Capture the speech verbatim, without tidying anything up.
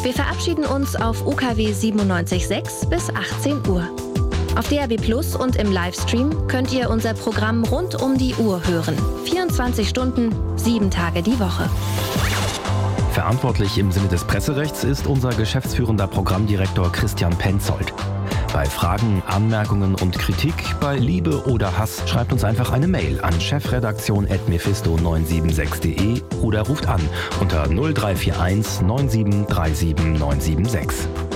Wir verabschieden uns auf U K W siebenundneunzig Komma sechs bis achtzehn Uhr. Auf D A B Plus und im Livestream könnt ihr unser Programm rund um die Uhr hören. vierundzwanzig Stunden, sieben Tage die Woche. Verantwortlich im Sinne des Presserechts ist unser geschäftsführender Programmdirektor Christian Penzold. Bei Fragen, Anmerkungen und Kritik, bei Liebe oder Hass schreibt uns einfach eine Mail an chefredaktion at mephisto neun sieben sechs punkt de oder ruft an unter null drei vier eins neun sieben drei sieben neun sieben sechs.